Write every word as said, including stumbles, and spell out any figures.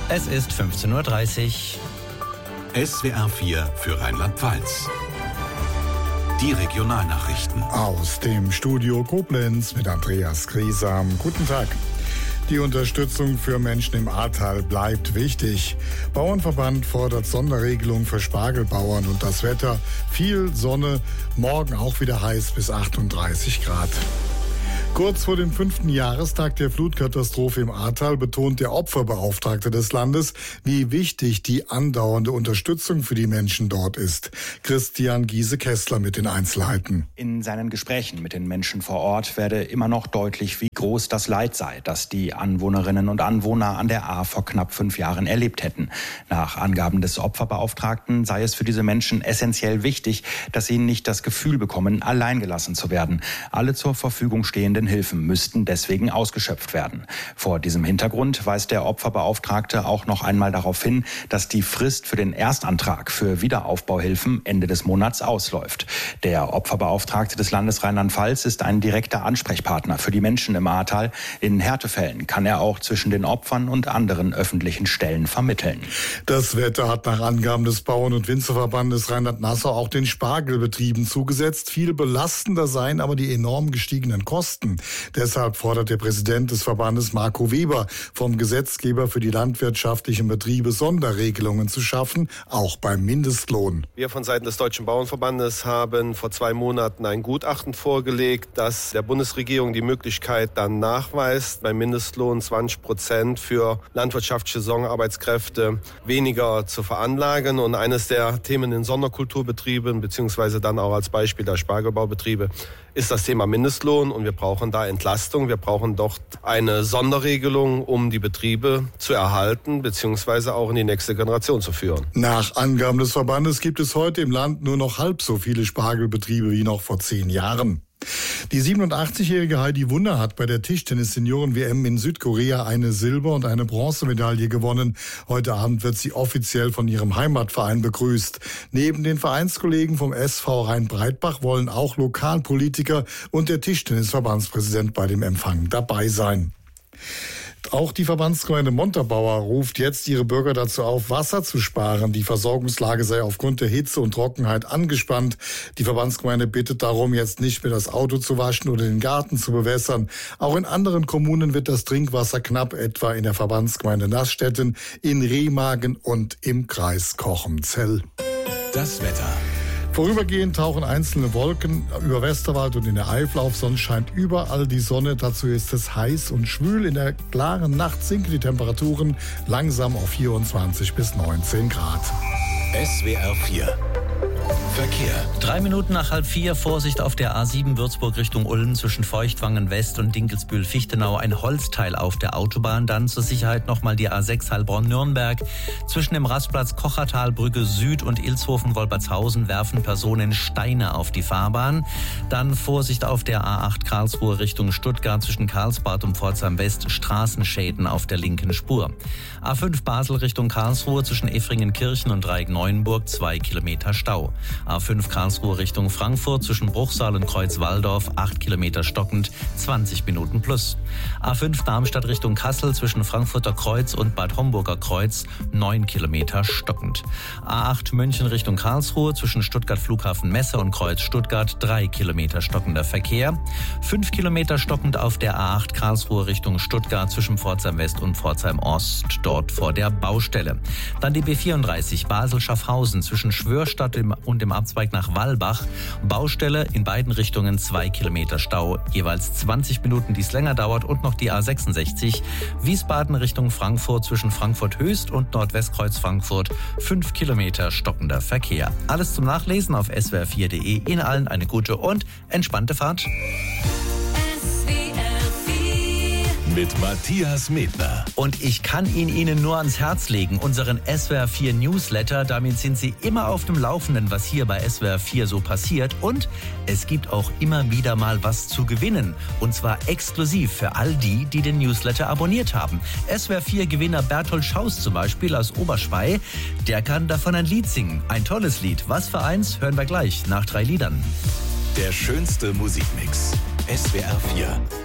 Es ist fünfzehn Uhr dreißig. S W R vier für Rheinland-Pfalz. Die Regionalnachrichten. Aus dem Studio Koblenz mit Andreas Griesam. Guten Tag. Die Unterstützung für Menschen im Ahrtal bleibt wichtig. Bauernverband fordert Sonderregelung für Spargelbauern und das Wetter. Viel Sonne, morgen auch wieder heiß bis achtunddreißig Grad. Kurz vor dem fünften Jahrestag der Flutkatastrophe im Ahrtal betont der Opferbeauftragte des Landes, wie wichtig die andauernde Unterstützung für die Menschen dort ist. Christian Giese-Kessler mit den Einzelheiten. In seinen Gesprächen mit den Menschen vor Ort werde immer noch deutlich, wie groß das Leid sei, das die Anwohnerinnen und Anwohner an der Ahr vor knapp fünf Jahren erlebt hätten. Nach Angaben des Opferbeauftragten sei es für diese Menschen essentiell wichtig, dass sie nicht das Gefühl bekommen, alleingelassen zu werden. Alle zur Verfügung stehenden Hilfen müssten deswegen ausgeschöpft werden. Vor diesem Hintergrund weist der Opferbeauftragte auch noch einmal darauf hin, dass die Frist für den Erstantrag für Wiederaufbauhilfen Ende des Monats ausläuft. Der Opferbeauftragte des Landes Rheinland-Pfalz ist ein direkter Ansprechpartner für die Menschen im Ahrtal. In Härtefällen kann er auch zwischen den Opfern und anderen öffentlichen Stellen vermitteln. Das Wetter hat nach Angaben des Bauern- und Winzerverbandes Rheinland-Nassau auch den Spargelbetrieben zugesetzt. Viel belastender seien aber die enorm gestiegenen Kosten. Deshalb fordert der Präsident des Verbandes, Marco Weber, vom Gesetzgeber für die landwirtschaftlichen Betriebe Sonderregelungen zu schaffen, auch beim Mindestlohn. Wir von Seiten des Deutschen Bauernverbandes haben vor zwei Monaten ein Gutachten vorgelegt, das der Bundesregierung die Möglichkeit dann nachweist, beim Mindestlohn zwanzig Prozent für landwirtschaftliche Saisonarbeitskräfte weniger zu veranlagen. Und eines der Themen in Sonderkulturbetrieben, beziehungsweise dann auch als Beispiel der Spargelbaubetriebe, ist das Thema Mindestlohn. Und wir brauchen da Entlastung. Wir brauchen dort eine Sonderregelung, um die Betriebe zu erhalten, beziehungsweise auch in die nächste Generation zu führen. Nach Angaben des Verbandes gibt es heute im Land nur noch halb so viele Spargelbetriebe wie noch vor zehn Jahren. Die siebenundachtzigjährige Heidi Wunder hat bei der Tischtennis-Senioren-W M in Südkorea eine Silber- und eine Bronzemedaille gewonnen. Heute Abend wird sie offiziell von ihrem Heimatverein begrüßt. Neben den Vereinskollegen vom S V Rhein-Breitbach wollen auch Lokalpolitiker und der Tischtennisverbandspräsident bei dem Empfang dabei sein. Auch die Verbandsgemeinde Montabaur ruft jetzt ihre Bürger dazu auf, Wasser zu sparen. Die Versorgungslage sei aufgrund der Hitze und Trockenheit angespannt. Die Verbandsgemeinde bittet darum, jetzt nicht mehr das Auto zu waschen oder den Garten zu bewässern. Auch in anderen Kommunen wird das Trinkwasser knapp, etwa in der Verbandsgemeinde Nassstetten, in Remagen und im Kreis Kochenzell. Das Wetter. Vorübergehend tauchen einzelne Wolken über Westerwald und in der Eifel auf, sonst scheint überall die Sonne. Dazu ist es heiß und schwül. In der klaren Nacht sinken die Temperaturen langsam auf vierundzwanzig bis neunzehn Grad. S W R vier. Verkehr. Drei Minuten nach halb vier, Vorsicht auf der A sieben Würzburg Richtung Ulm zwischen Feuchtwangen West und Dinkelsbühl-Fichtenau. Ein Holzteil auf der Autobahn. Dann zur Sicherheit nochmal die A sechs Heilbronn-Nürnberg. Zwischen dem Rastplatz Kochertalbrücke Süd und Ilshofen-Wolpertshausen werfen Personen Steine auf die Fahrbahn. Dann Vorsicht auf der A acht Karlsruhe Richtung Stuttgart zwischen Karlsbad und Pforzheim West. Straßenschäden auf der linken Spur. A fünf Basel Richtung Karlsruhe zwischen Effringen-Kirchen und Dreieck-Neuenburg. Zwei Kilometer Stau. A fünf Karlsruhe Richtung Frankfurt zwischen Bruchsal und Kreuz-Walldorf, acht Kilometer stockend, zwanzig Minuten plus. A fünf Darmstadt Richtung Kassel zwischen Frankfurter Kreuz und Bad Homburger Kreuz, neun Kilometer stockend. A acht München Richtung Karlsruhe zwischen Stuttgart Flughafen Messe und Kreuz Stuttgart, drei Kilometer stockender Verkehr. fünf Kilometer stockend auf der A acht Karlsruhe Richtung Stuttgart zwischen Pforzheim West und Pforzheim Ost, dort vor der Baustelle. Dann die B vierunddreißig Basel-Schaffhausen zwischen Schwörstadt und dem Abzweig nach Wallbach. Baustelle in beiden Richtungen, zwei Kilometer Stau, jeweils zwanzig Minuten, die es länger dauert. Und noch die A sechsundsechzig Wiesbaden Richtung Frankfurt zwischen Frankfurt Höchst und Nordwestkreuz Frankfurt, fünf Kilometer stockender Verkehr. Alles zum Nachlesen auf s w r vier punkt d e. Ihnen allen eine gute und entspannte Fahrt. Mit Matthias Medner. Und ich kann ihn Ihnen nur ans Herz legen, unseren S W R vier Newsletter. Damit sind Sie immer auf dem Laufenden, was hier bei S W R vier so passiert. Und es gibt auch immer wieder mal was zu gewinnen. Und zwar exklusiv für all die, die den Newsletter abonniert haben. S W R vier Gewinner Berthold Schaus zum Beispiel aus Oberschwei, der kann davon ein Lied singen. Ein tolles Lied. Was für eins, hören wir gleich nach drei Liedern. Der schönste Musikmix. S W R vier.